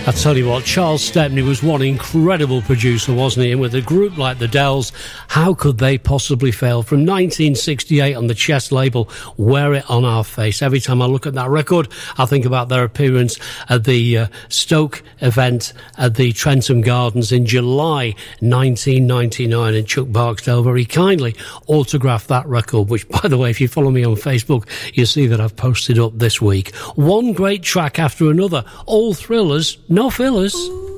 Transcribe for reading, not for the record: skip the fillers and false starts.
I tell you what, Charles Stepney was one incredible producer, wasn't he? And with a group like the Dells, how could they possibly fail? From 1968 on the Chess label, Wear It On Our Face. Every time I look at that record, I think about their appearance at the Stoke event at the Trentham Gardens in July 1999, and Chuck Barksdale very kindly autographed that record, which, by the way, if you follow me on Facebook, you'll see that I've posted up this week. One great track after another, all thrillers, no fillers.